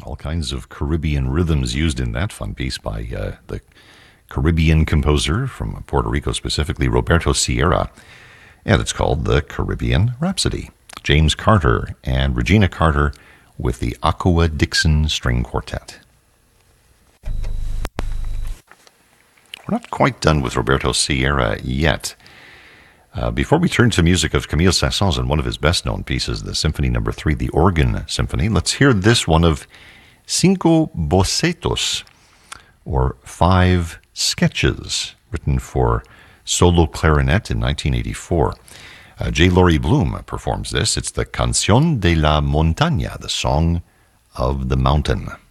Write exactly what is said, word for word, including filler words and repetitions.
All kinds of Caribbean rhythms used in that fun piece by uh, the Caribbean composer from Puerto Rico, specifically Roberto Sierra. And it's called the Caribbean Rhapsody. James Carter and Regina Carter with the Aqua Dixon String Quartet. We're not quite done with Roberto Sierra yet. Uh, before we turn to music of Camille Saint-Saëns and one of his best-known pieces, the Symphony Number Three, the Organ Symphony, let's hear this one of Cinco Bocetos, or Five Sketches, written for solo clarinet in nineteen eighty-four. Uh, J. Laurie Bloom performs this. It's the Canción de la Montaña, the Song of the Mountain.